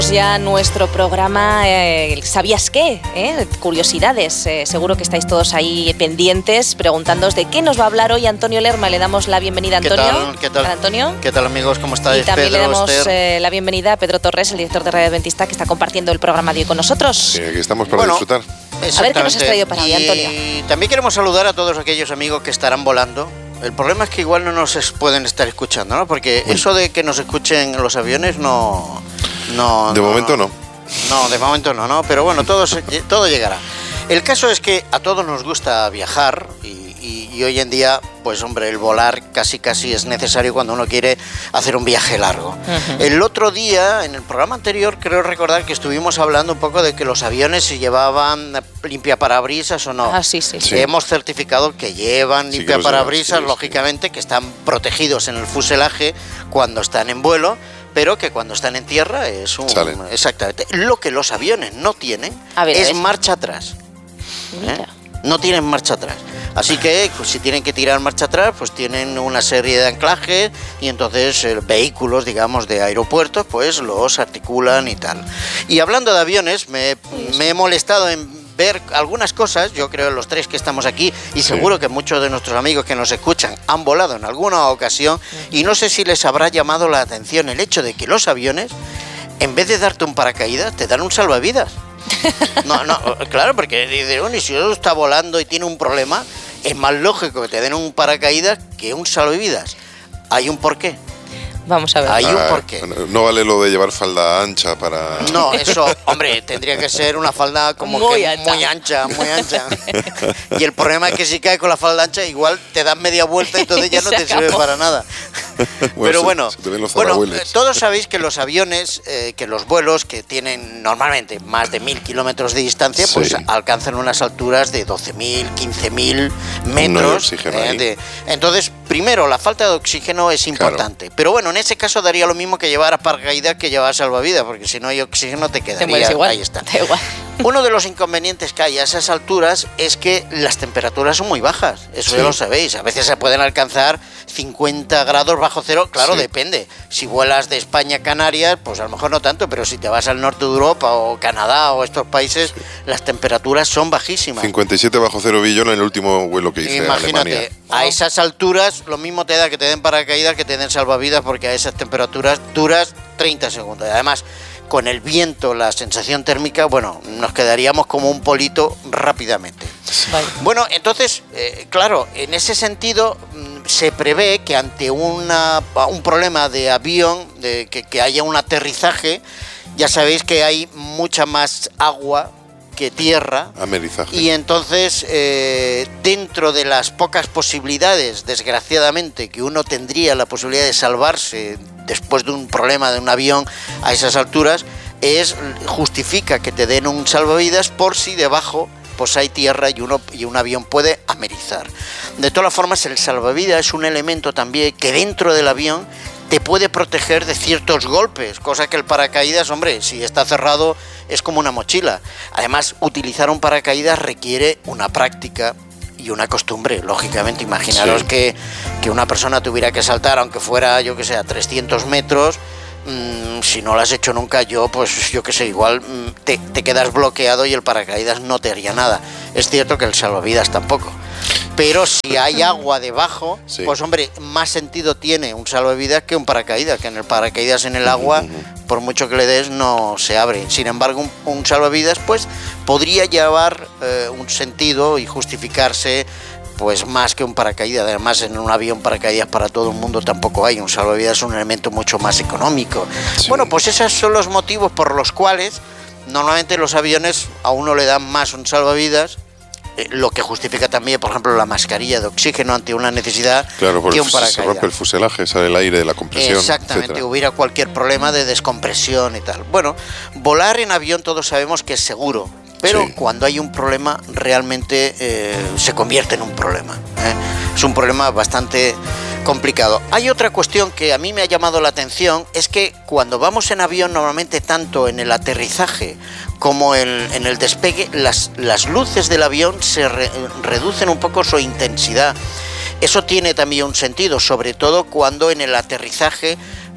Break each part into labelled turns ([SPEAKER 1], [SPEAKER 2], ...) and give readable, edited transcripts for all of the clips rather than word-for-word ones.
[SPEAKER 1] Ya nuestro programa ¿Sabías qué? Curiosidades. Seguro que estáis todos ahí pendientes, preguntándoos de qué nos va a hablar hoy Antonio Lerma. Le damos la bienvenida a Antonio.
[SPEAKER 2] ¿Qué tal?
[SPEAKER 1] Antonio.
[SPEAKER 2] ¿Qué tal, amigos? ¿Cómo estáis?
[SPEAKER 1] Y también
[SPEAKER 2] Pedro,
[SPEAKER 1] le damos
[SPEAKER 2] Esther.
[SPEAKER 1] la bienvenida a Pedro Torres, el director de Radio Adventista, que está compartiendo el programa de hoy con nosotros.
[SPEAKER 3] Sí, aquí estamos para disfrutar.
[SPEAKER 1] A ver qué nos has traído para hoy, Antonio.
[SPEAKER 2] Y también queremos saludar a todos aquellos amigos que estarán volando. El problema es que igual no nos pueden estar escuchando, ¿no? Porque eso de que nos escuchen los aviones no.
[SPEAKER 3] De momento no.
[SPEAKER 2] No, de momento no, pero bueno, todo llegará. El caso es que a todos nos gusta viajar y hoy en día, pues hombre, el volar casi es necesario cuando uno quiere hacer un viaje largo. Uh-huh. El otro día, en el programa anterior, creo recordar que estuvimos hablando un poco de que los aviones si llevaban limpiaparabrisas o no.
[SPEAKER 1] Sí.
[SPEAKER 2] Hemos certificado que llevan limpiaparabrisas, lógicamente, que están protegidos en el fuselaje cuando están en vuelo, pero que cuando están en tierra es un...
[SPEAKER 3] Salen.
[SPEAKER 2] Exactamente. Lo que los aviones no tienen es marcha atrás. No tienen marcha atrás. Así que si tienen que tirar marcha atrás, pues tienen una serie de anclajes y entonces vehículos, digamos, de aeropuertos, pues los articulan y tal. Y hablando de aviones, me he molestado en ver algunas cosas, yo creo los tres que estamos aquí, y seguro que muchos de nuestros amigos que nos escuchan han volado en alguna ocasión, y no sé si les habrá llamado la atención el hecho de que los aviones, en vez de darte un paracaídas, te dan un salvavidas. No, claro, porque dice, bueno, y si uno está volando y tiene un problema, es más lógico que te den un paracaídas que un salvavidas. Hay un porqué.
[SPEAKER 1] Vamos a ver.
[SPEAKER 2] Hay un porqué.
[SPEAKER 3] No vale lo de llevar falda ancha para...
[SPEAKER 2] No, eso, hombre, tendría que ser una falda como muy ancha. Y el problema es que si caes con la falda ancha, igual te das media vuelta y entonces ya no te sirve para nada. Pero bueno, todos sabéis que los aviones, que los vuelos que tienen normalmente más de 1000 kilómetros de distancia, pues alcanzan unas alturas de 12.000, 15.000 metros. Entonces, primero, la falta de oxígeno es importante. Claro. Pero bueno, en ese caso daría lo mismo que llevar paracaídas que llevar salvavidas, porque si no hay oxígeno te quedaría.
[SPEAKER 1] Te mueres igual.
[SPEAKER 2] Ahí está.
[SPEAKER 1] Da igual.
[SPEAKER 2] Uno de los inconvenientes que hay a esas alturas es que las temperaturas son muy bajas. Eso ya lo sabéis. A veces se pueden alcanzar 50 grados bajo cero. Claro, depende. Si vuelas de España a Canarias, pues a lo mejor no tanto, pero si te vas al norte de Europa o Canadá o estos países, las temperaturas son bajísimas.
[SPEAKER 3] 57 bajo cero billón en el último vuelo que hice.
[SPEAKER 2] Imagínate, a esas alturas lo mismo te da que te den paracaídas que te den salvavidas, porque a esas temperaturas duras 30 segundos. Y además, con el viento, la sensación térmica, bueno, nos quedaríamos como un polito rápidamente. Vale. Bueno, entonces, claro, en ese sentido se prevé que ante un problema de avión, de que haya un aterrizaje, ya sabéis que hay mucha más agua que tierra.
[SPEAKER 3] Amerizaje.
[SPEAKER 2] Y entonces, dentro de las pocas posibilidades, desgraciadamente, que uno tendría la posibilidad de salvarse después de un problema de un avión a esas alturas, justifica que te den un salvavidas por si debajo pues hay tierra y un avión puede amerizar. De todas formas, el salvavidas es un elemento también que dentro del avión te puede proteger de ciertos golpes, cosa que el paracaídas, hombre, si está cerrado es como una mochila. Además, utilizar un paracaídas requiere una práctica y una costumbre, lógicamente. Imaginaros que una persona tuviera que saltar, aunque fuera, yo que sé, a 300 metros, si no lo has hecho nunca, igual te quedas bloqueado y el paracaídas no te haría nada. Es cierto que el salvavidas tampoco. Pero si hay agua debajo, pues hombre, más sentido tiene un salvavidas que un paracaídas, que en el paracaídas en el agua, por mucho que le des, no se abre. Sin embargo, un salvavidas pues podría llevar un sentido y justificarse pues más que un paracaídas. Además, en un avión paracaídas para todo el mundo tampoco hay. Un salvavidas es un elemento mucho más económico. Bueno, pues esos son los motivos por los cuales normalmente los aviones a uno le dan más un salvavidas, lo que justifica también, por ejemplo, la mascarilla de oxígeno ante una necesidad que un paracaídas.
[SPEAKER 3] Se rompe el fuselaje, sale el aire de la compresión.
[SPEAKER 2] Exactamente,
[SPEAKER 3] etcétera.
[SPEAKER 2] Hubiera cualquier problema de descompresión y tal. Bueno, volar en avión todos sabemos que es seguro, pero cuando hay un problema realmente se convierte en un problema. Es un problema bastante complicado. Hay otra cuestión que a mí me ha llamado la atención, es que cuando vamos en avión, normalmente tanto en el aterrizaje como en el despegue, las luces del avión se reducen un poco su intensidad. Eso tiene también un sentido, sobre todo cuando en el aterrizaje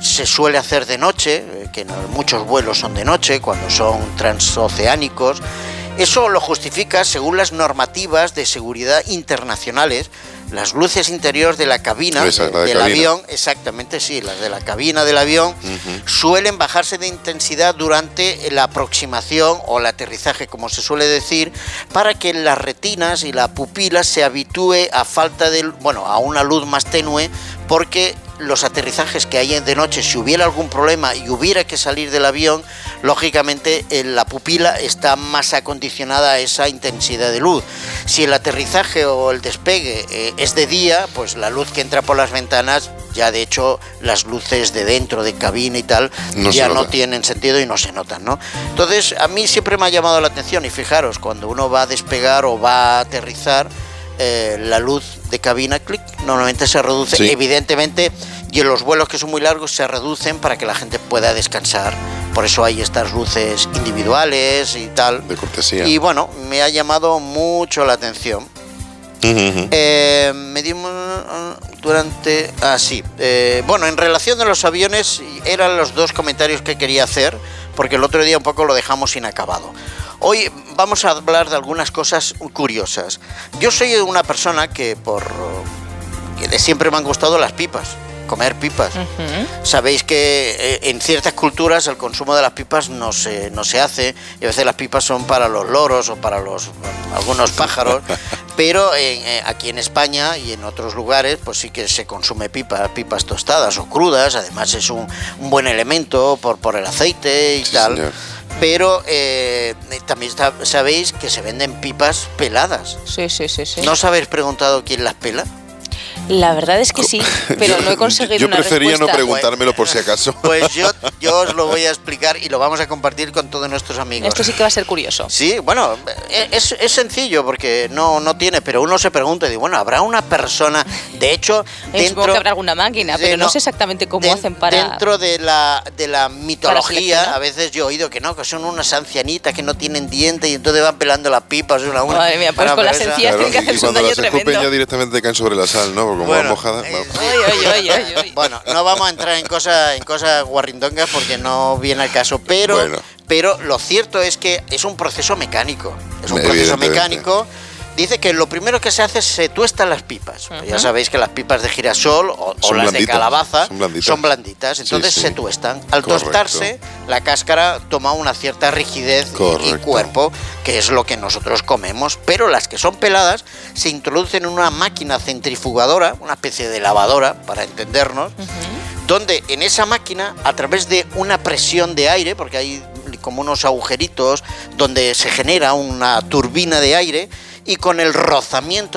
[SPEAKER 2] se suele hacer de noche, que muchos vuelos son de noche, cuando son transoceánicos. Eso lo justifica según las normativas de seguridad internacionales. Las luces interiores de la cabina del avión, exactamente, sí, las de la cabina del avión, suelen bajarse de intensidad durante la aproximación o el aterrizaje, como se suele decir, para que las retinas y la pupila se habitúe a una luz más tenue, porque los aterrizajes que hay de noche, si hubiera algún problema y hubiera que salir del avión, lógicamente la pupila está más acondicionada a esa intensidad de luz. Si el aterrizaje o el despegue es de día, pues la luz que entra por las ventanas, ya de hecho las luces de dentro de cabina y tal, ya no tienen sentido y no se notan, ¿no? Entonces a mí siempre me ha llamado la atención, y fijaros, cuando uno va a despegar o va a aterrizar, la luz de cabina, normalmente se reduce, sí. Evidentemente, y en los vuelos que son muy largos se reducen para que la gente pueda descansar. Por eso hay estas luces individuales y tal.
[SPEAKER 3] De cortesía.
[SPEAKER 2] Y bueno, me ha llamado mucho la atención. Me dimos durante... bueno, en relación a los aviones, eran los dos comentarios que quería hacer, porque el otro día un poco lo dejamos inacabado. Hoy vamos a hablar de algunas cosas curiosas. Yo soy una persona que de siempre me han gustado las pipas, comer pipas. Sabéis que en ciertas culturas el consumo de las pipas no se hace, y a veces las pipas son para los loros o para algunos pájaros, pero aquí en España y en otros lugares pues sí que se consume pipas tostadas o crudas. Además es un buen elemento por el aceite y tal. Señor. Pero también sabéis que se venden pipas peladas.
[SPEAKER 1] Sí.
[SPEAKER 2] ¿No os habéis preguntado quién las pela?
[SPEAKER 1] La verdad es que sí, pero no he conseguido una respuesta.
[SPEAKER 3] Yo prefería no preguntármelo por si acaso.
[SPEAKER 2] Pues yo os lo voy a explicar y lo vamos a compartir con todos nuestros amigos.
[SPEAKER 1] Esto sí que va a ser curioso.
[SPEAKER 2] Sí, bueno, es sencillo porque no tiene, pero uno se pregunta y dice, bueno, ¿habrá una persona? De hecho,
[SPEAKER 1] supongo que habrá alguna máquina, pero no sé exactamente cómo hacen para...
[SPEAKER 2] Dentro de la mitología, a veces yo he oído que son unas ancianitas que no tienen dientes y entonces van pelando las pipas una a una.
[SPEAKER 1] Madre mía, pues con las encías tienen que hacerse un daño tremendo.
[SPEAKER 3] Y cuando las escupen ya directamente caen sobre la sal, ¿no? Como van mojadas.
[SPEAKER 2] Bueno, no vamos a entrar en cosas guarrindongas porque no viene al caso, pero lo cierto es que es un proceso mecánico. Dice que lo primero que se hace es se tuestan las pipas. Ya sabéis que las pipas de girasol o las de calabaza son blanditas, entonces se tuestan. Al tostarse, la cáscara toma una cierta rigidez y cuerpo, que es lo que nosotros comemos. Pero las que son peladas se introducen en una máquina centrifugadora, una especie de lavadora, para entendernos, donde en esa máquina, a través de una presión de aire, porque hay como unos agujeritos donde se genera una turbina de aire, y con el rozamiento,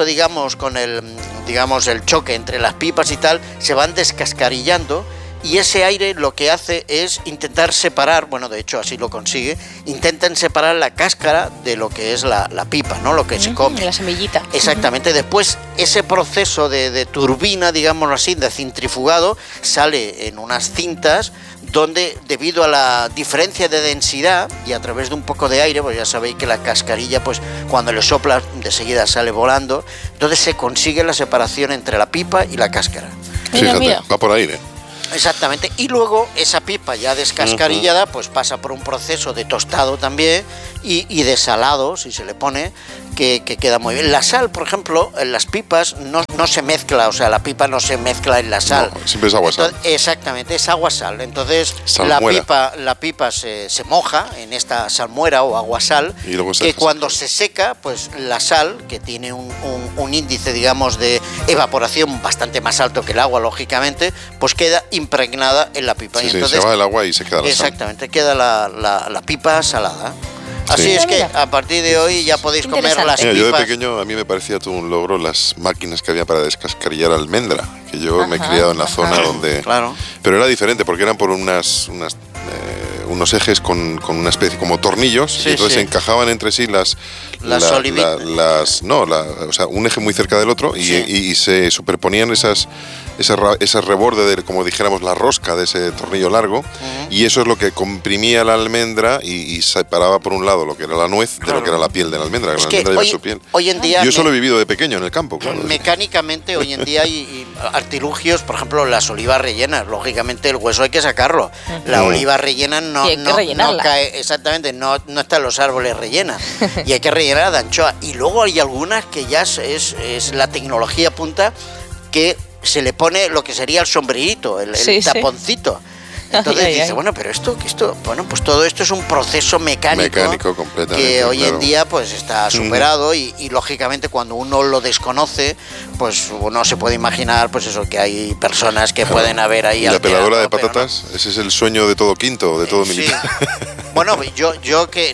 [SPEAKER 2] el choque entre las pipas y tal, se van descascarillando, y ese aire lo que hace es intentar separar, de hecho así lo consigue, intentan separar la cáscara de lo que es la pipa, ¿no? Lo que se come.
[SPEAKER 1] La semillita.
[SPEAKER 2] Exactamente. Después ese proceso de turbina, digámoslo así, de centrifugado, sale en unas cintas donde, debido a la diferencia de densidad y a través de un poco de aire, pues ya sabéis que la cascarilla, pues cuando le sopla de seguida sale volando, entonces se consigue la separación entre la pipa y la cáscara.
[SPEAKER 3] Fíjate, va por aire.
[SPEAKER 2] Exactamente, y luego esa pipa ya descascarillada pues pasa por un proceso de tostado también y de salado, si se le pone, que queda muy bien. La sal, por ejemplo, en las pipas no se mezcla, o sea, la pipa no se mezcla en la sal.
[SPEAKER 3] No, siempre es agua-sal.
[SPEAKER 2] Exactamente, es agua-sal. Entonces la pipa se moja en esta salmuera o agua-sal, que cuando se seca, pues la sal, que tiene un índice, de evaporación bastante más alto que el agua, lógicamente, pues queda impregnada en la pipa.
[SPEAKER 3] Sí,
[SPEAKER 2] y entonces,
[SPEAKER 3] se va el agua y se queda la sal.
[SPEAKER 2] Exactamente, queda la pipa salada. Así es que a partir de hoy ya podéis comer las pipas.
[SPEAKER 3] Yo de pequeño, a mí me parecía todo un logro las máquinas que había para descascarillar almendra, que yo me he criado en la zona donde...
[SPEAKER 2] Claro.
[SPEAKER 3] Pero era diferente porque eran por unos ejes con una especie como tornillos, y entonces se encajaban entre sí un eje muy cerca del otro, y se superponían ese reborde, como dijéramos, la rosca de ese tornillo largo, y eso es lo que comprimía la almendra y separaba por un lado lo que era la nuez de lo que era la piel de la almendra.
[SPEAKER 2] Es
[SPEAKER 3] la
[SPEAKER 2] que
[SPEAKER 3] almendra lleva su piel.
[SPEAKER 2] Hoy en día...
[SPEAKER 3] Yo eso lo he vivido de pequeño en el campo, claro.
[SPEAKER 2] Mecánicamente hoy en día hay artilugios, por ejemplo, las olivas rellenas. Lógicamente el hueso hay que sacarlo. La oliva rellena no cae, exactamente, no está en los árboles rellena. Y hay que rellenar de anchoa. Y luego hay algunas que ya es la tecnología punta, que se le pone lo que sería el sombrerito, el taponcito. Entonces dice, bueno, pero bueno, pues todo esto es un proceso mecánico
[SPEAKER 3] completamente,
[SPEAKER 2] que hoy en día pues está superado y lógicamente cuando uno lo desconoce, pues uno se puede imaginar pues eso, que hay personas que pueden haber ahí.
[SPEAKER 3] Y la peladora de patatas, no. Ese es el sueño de todo quinto, de todo militar.
[SPEAKER 2] Bueno, yo que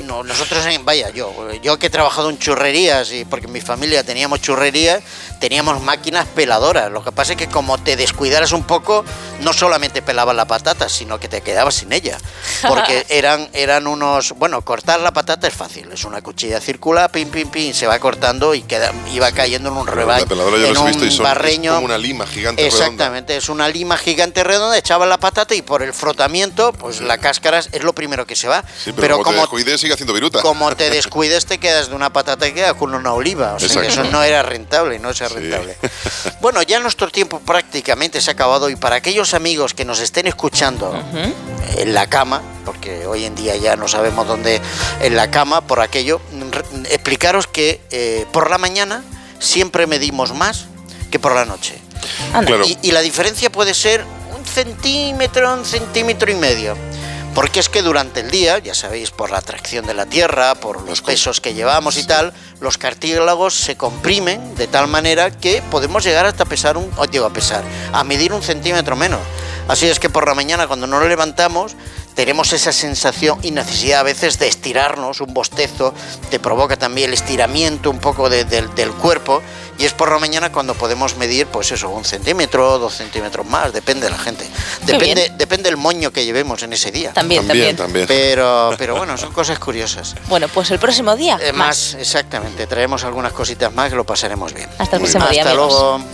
[SPEAKER 2] yo que he trabajado en churrerías, y porque en mi familia teníamos churrerías, teníamos máquinas peladoras. Lo que pasa es que como te descuidaras un poco, no solamente pelabas la patata, sino que te quedabas sin ella. Porque eran unos... Bueno, cortar la patata es fácil. Es una cuchilla circular, pim, pim, pim, se va cortando y iba cayendo en un rebaño, en un barreño.
[SPEAKER 3] Es como una lima gigante.
[SPEAKER 2] Exactamente, redonda. Es una lima gigante redonda, echabas la patata y por el frotamiento, pues la cáscara es lo primero que se va.
[SPEAKER 3] Sí, pero como te descuides, sigue haciendo viruta.
[SPEAKER 2] Como te descuides, te quedas de una patata y quedas con una oliva. O sea, que eso no era rentable, rentable. Bueno, ya nuestro tiempo prácticamente se ha acabado, y para aquellos amigos que nos estén escuchando en la cama, porque hoy en día ya no sabemos dónde, en la cama, por aquello, explicaros que por la mañana siempre medimos más que por la noche.
[SPEAKER 3] Claro.
[SPEAKER 2] Y la diferencia puede ser 1 centímetro, 1,5 centímetros. Porque es que durante el día, ya sabéis, por la atracción de la Tierra, por los pesos que llevamos y tal, los cartílagos se comprimen de tal manera que podemos llegar hasta a medir 1 centímetro menos. Así es que por la mañana, cuando nos levantamos, tenemos esa sensación y necesidad a veces de estirarnos, un bostezo, te provoca también el estiramiento un poco del cuerpo, y es por la mañana cuando podemos medir, pues eso, 1 centímetro, 2 centímetros más, depende de la gente. Depende del moño que llevemos en ese día.
[SPEAKER 1] También.
[SPEAKER 2] Pero bueno, son cosas curiosas.
[SPEAKER 1] Bueno, pues el próximo día.
[SPEAKER 2] Más, exactamente, traemos algunas cositas más que lo pasaremos bien.
[SPEAKER 1] Hasta el próximo día,
[SPEAKER 2] Hasta
[SPEAKER 1] amigos.
[SPEAKER 2] luego.